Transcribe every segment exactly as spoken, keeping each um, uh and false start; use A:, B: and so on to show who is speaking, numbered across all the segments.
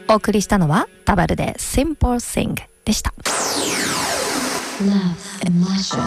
A: お送りしたのはタバルで Simple Thing でした。 Love Emotion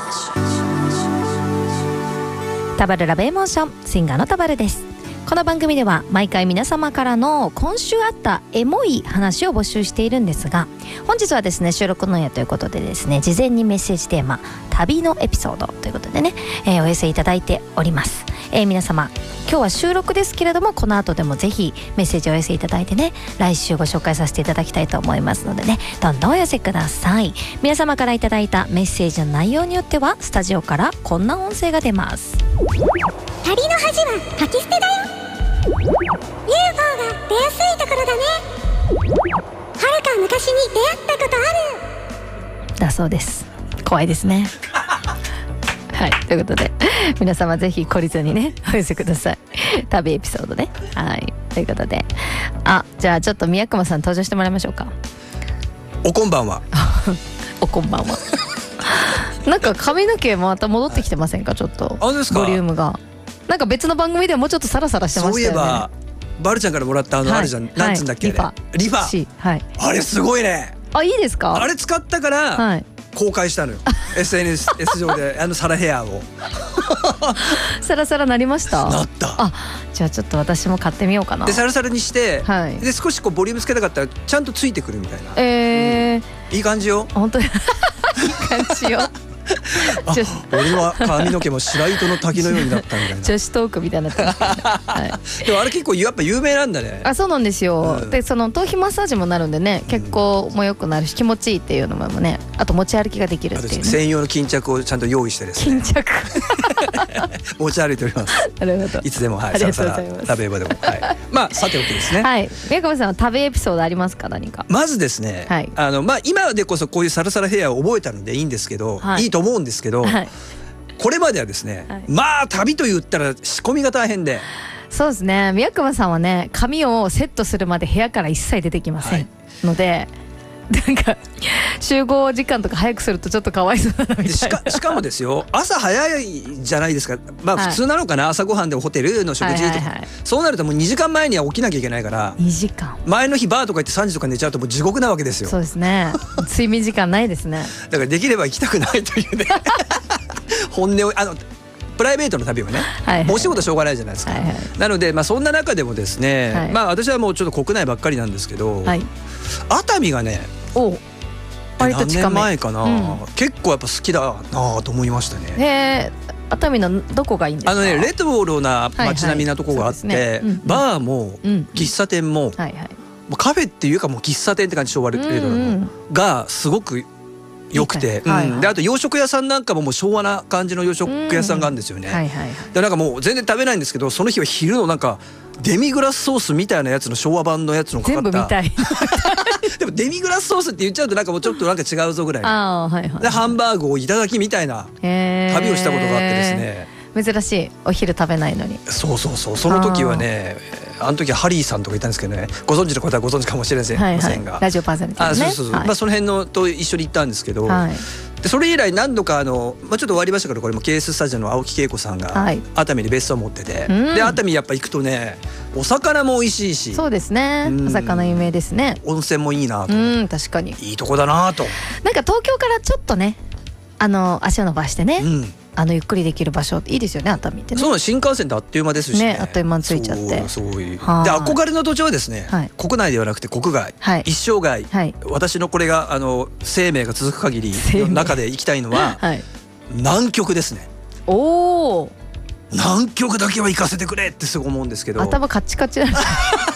A: タバルラブエモーション、シンガーのタバルです。この番組では毎回皆様からの今週あったエモい話を募集しているんですが、本日はですね収録の夜ということでですね、事前にメッセージテーマ旅のエピソードということでね、えー、お寄せいただいております。えー、皆様今日は収録ですけれども、この後でもぜひメッセージをお寄せいただいてね、来週ご紹介させていただきたいと思いますのでね、どんどんお寄せください。皆様からいただいたメッセージの内容によってはスタジオからこんな音声が出ます。
B: 旅の恥は書き捨てだよ。 ユーフォー が出やすいところだね。はるか昔に出会ったことある
A: だそうです。怖いですねはい、ということで皆様ぜひ懲りずにねお寄せください。旅エピソードね。はい、ということで、あ、じゃあちょっと宮熊さん登場してもらいましょうか。
C: おこんばんは
A: おこんばんはなんか髪の毛また戻ってきてませんか？ちょっと
C: あ、ですか？
A: ボリュームがなんか別の番組ではもうちょっとサラサラしてましたよね。
C: そういえばバルちゃんからもらったあの、はい、あるじゃん、なんつうんだっけ、
A: はい、
C: リファ
A: リファ、はい、
C: あれすごいね。
A: あ、いいですか？
C: あれ使ったから、はい、公開したのよエスエヌエス 上であのサラヘアを
A: サラサラなりました？
C: なった。
A: あ、じゃあちょっと私も買ってみようかな。
C: でサラサラにして、はい、で少しこうボリュームつけたかったらちゃんとついてくるみたいな。えーうん、いい感じよ。
A: 本当にいい感じよ
C: あ、俺は髪の毛も白糸の滝のようになったみたいな
A: 女子トークみたいになってます、ね、はい、
C: でもあれ結構やっぱ有名なんだね。
A: あ、そうなんですよ、うん、でその頭皮マッサージもなるんでね、血行も良くなるし気持ちいいっていうのもね、あと持ち歩きができるっていう、ね、
C: 専用の巾着をちゃんと用意してですね、
A: 巾着
C: 持ち歩いております。
A: なるほど、
C: いつでも、はい、さらさら食べればでも、はい、まあさておきですね。
A: はい、宮川さんは食べエピソードありますか？何か。
C: まずですね、はい、あのまあ今でこそこういうサラサラヘアを覚えたのでいいんですけど、はい、いいと思うんですけど、はい、これまではですね、はい、まあ旅と言ったら仕込みが大変で。
A: そうですね、宮川さんはね髪をセットするまで部屋から一切出てきません、はい、のでなんか集合時間とか早くするとちょっとかわいそうだなみたいな。
C: しか、しかもですよ、朝早いじゃないですか。まあ普通なのかな、はい、朝ごはんでホテルの食事とか、はいはいはい、そうなるともうにじかんまえには起きなきゃいけないから、
A: にじかん
C: 前の日バーとか行ってさんじとか寝ちゃうともう地獄なわけですよ。
A: そうですね、睡眠時間ないですね
C: だからできれば行きたくないというね本音を、あのプライベートの旅はね、はいはい、お仕事しょうがないじゃないですか、はいはい、なので、まあ、そんな中でもですね、はい、まあ私はもうちょっと国内ばっかりなんですけど、はい、熱海がね、お
A: 割と近め、
C: 何年前かな、うん、結構やっぱ好きだなと思いましたね。
A: へー、熱海のどこがいいんですか？あのね、
C: レトロな街並みなとこがあって、はいはいね、うん、バーも喫茶店も、うん、はいはい、もうカフェっていうかもう喫茶店って感じ、昭和レトロのがすごくよくて、はいはい、であと洋食屋さんなんかももう昭和な感じの洋食屋さんがあるんですよね、はいはいはい、でなんかもう全然食べないんですけど、その日は昼のなんかデミグラスソースみたいなやつの昭和版のやつのかかった、全部見たいでもデミグラスソースって言っちゃうとなんかもうちょっとなんか違うぞぐらいのあ、はいはい、でハンバーグをいただきみたいな旅をしたことがあってですね、
A: 珍しい、お昼食べないのに。
C: そうそうそう、その時はね、あの時はハリーさんとかいたんですけどね、ご存知の方はご存知かもしれませんが、はいはい、
A: ラジオパーソナリティですね。
C: あ、そうそうそう、
A: はい、
C: まあその辺のと一緒に行ったんですけど、はい、でそれ以来何度かあの、まあ、ちょっと終わりましたけど、これも ケーエス スタジオの青木恵子さんが熱海に別荘を持ってて、はい、で熱海やっぱ行くとね、お魚も美味しいし、
A: そうですね、お魚有名ですね、
C: 温泉もいいなと、
A: うん、確かに
C: いいとこだなと。
A: なんか東京からちょっとね、あの足を伸ばしてね、うん、あのゆっくりできる場所っていいですよね、熱海ってね。
C: そう、新幹線ってあっという間ですし ね,
A: ね、あっという間に着いちゃって、
C: そうそういうで憧れの土地はですね、はい、国内ではなくて国外、はい、一生涯、はい、私のこれがあの生命が続く限りの中で行きたいのは、はい、南極ですね。おー、南極だけは行かせてくれってすごい思うんですけど、
A: 頭カッチカチなんです